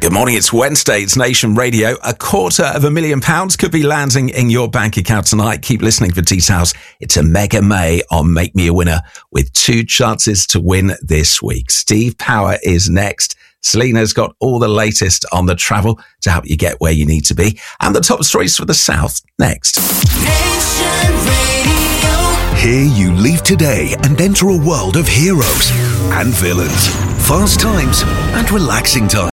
Good morning, it's Wednesday, it's Nation Radio. £250,000 could be landing in your bank account tonight. Keep listening for details. It's a Mega May on Make Me a Winner with 2 chances to win this week. Steve Power is next. Selena's got all the latest on the travel to help you get where you need to be. And the top stories for the South next. Nation Radio. Here you leave today and enter a world of heroes and villains, fast times and relaxing times.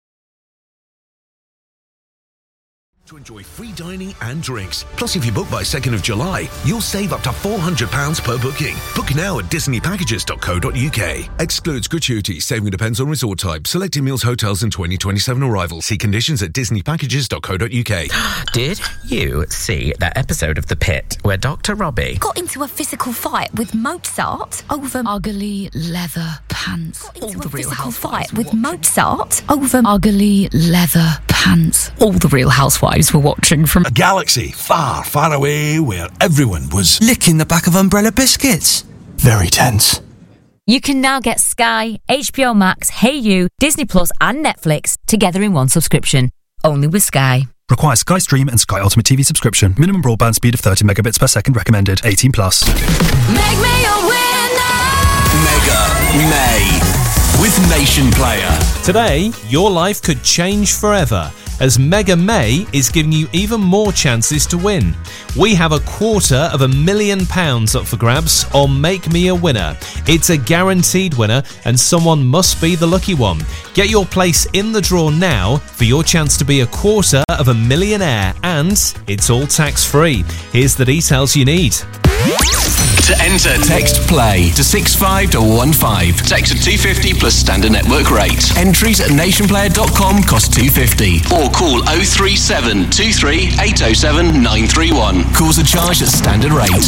To enjoy free dining and drinks. Plus, if you book by 2nd of July, you'll save up to £400 per booking. Book now at disneypackages.co.uk. Excludes gratuities. Saving depends on resort type. Selected meals, hotels and 2027 arrivals. See conditions at disneypackages.co.uk. Did you see that episode of The Pit where Dr. Robbie got into a physical fight with Mozart over ugly leather pants? All the Real Housewives with Mozart over ugly leather pants. All the Real Housewives were watching from a galaxy far, far away where everyone was licking the back of umbrella biscuits. Very tense. You can now get Sky, HBO Max, Hey You, Disney Plus and Netflix together in one subscription. Only with Sky. Requires Sky Stream and Sky Ultimate TV subscription. Minimum broadband speed of 30 megabits per second recommended. 18 plus. Make me a winner. Mega May with Nation Player. Today, your life could change forever, as Mega May is giving you even more chances to win. We have £250,000 up for grabs on Make Me a Winner. It's a guaranteed winner and someone must be the lucky one. Get your place in the draw now for your chance to be £250,000 and it's all tax-free. Here's the details you need. To enter, text PLAY to 65215. Text at 250 plus standard network rate. Entries at nationplayer.com cost £250. Or call 037 23 807 931. Calls are charged at standard rate.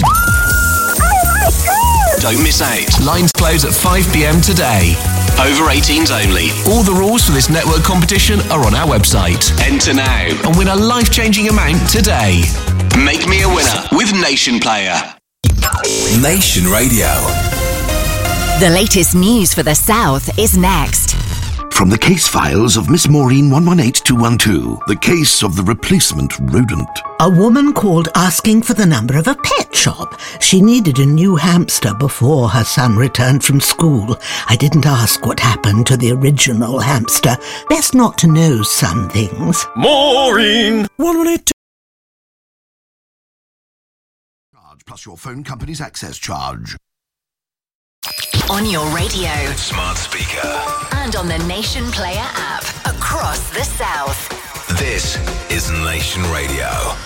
Don't miss out. Lines close at 5 p.m. today. Over 18s only. All the rules for this network competition are on our website. Enter now and win a life-changing amount today. Make me a winner with Nation Player. Nation Radio. The latest news for the South is next. From the case files of Miss Maureen 118212, the case of the replacement rodent. A woman called asking for the number of a pet shop. She needed a new hamster before her son returned from school. I didn't ask what happened to the original hamster. Best not to know some things. Maureen 1182. Plus your phone company's access charge. On your radio, Smart speaker, and on the Nation Player app across the South. This is Nation Radio.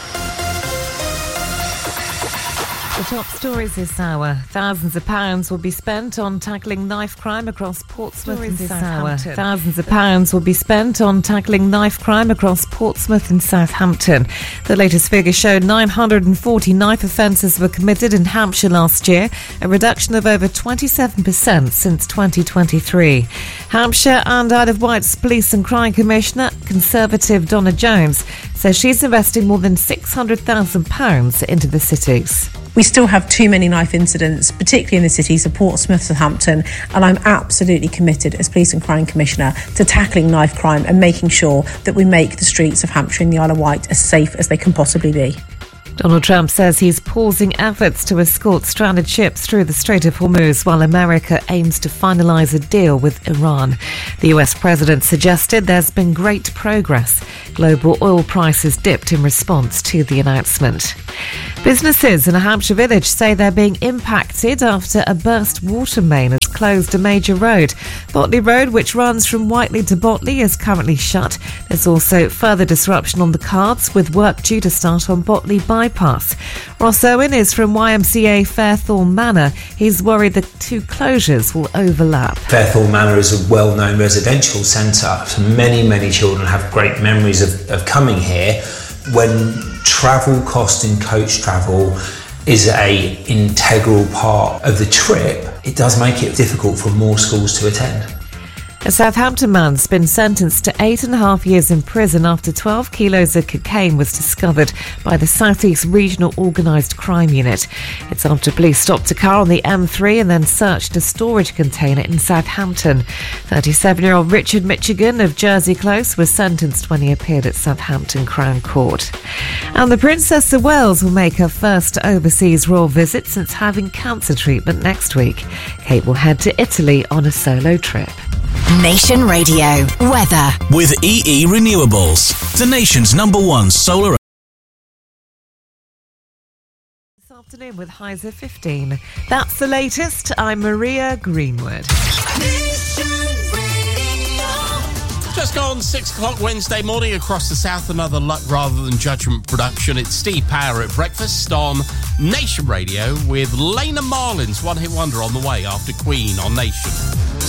The top stories this hour. Thousands of pounds will be spent on tackling knife crime across Portsmouth and Southampton. Thousands of pounds will be spent on tackling knife crime across Portsmouth and Southampton. The latest figures show 940 knife offences were committed in Hampshire last year, a reduction of over 27% since 2023. Hampshire and Isle of Wight's Police and Crime Commissioner, Conservative Donna Jones, says she's investing more than £600,000 into the cities. We still have too many knife incidents, particularly in the cities of Portsmouth, Southampton, and I'm absolutely committed as Police and Crime Commissioner to tackling knife crime and making sure that we make the streets of Hampshire and the Isle of Wight as safe as they can possibly be. Donald Trump says he's pausing efforts to escort stranded ships through the Strait of Hormuz while America aims to finalise a deal with Iran. The US president suggested there's been great progress. Global oil prices dipped in response to the announcement. Businesses in a Hampshire village say they're being impacted after a burst water main has closed a major road. Botley Road, which runs from Whiteley to Botley, is currently shut. There's also further disruption on the cards, with work due to start on Botley bypass. Ross Owen is from YMCA Fairthorne Manor. He's worried the two closures will overlap. Fairthorne Manor is a well-known residential centre, so many children have great memories of coming here. When travel cost and coach travel is an integral part of the trip, it does make it difficult for more schools to attend. A Southampton man's been sentenced to 8.5 years in prison after 12 kilos of cocaine was discovered by the South East Regional Organised Crime Unit. It's after police stopped a car on the M3 and then searched a storage container in Southampton. 37-year-old Richard Michigan of Jersey Close was sentenced when he appeared at Southampton Crown Court. And the Princess of Wales will make her first overseas royal visit since having cancer treatment next week. Kate will head to Italy on a solo trip. Nation Radio weather with EE Renewables, the nation's #1 solar. This afternoon with highs of 15. That's the latest. I'm Maria Greenwood. Just gone 6 o'clock Wednesday morning across the south. Another Luck Rather Than Judgment production. It's Steve Power at breakfast on Nation Radio with Lena Marlin's one-hit wonder on the way after Queen on Nation.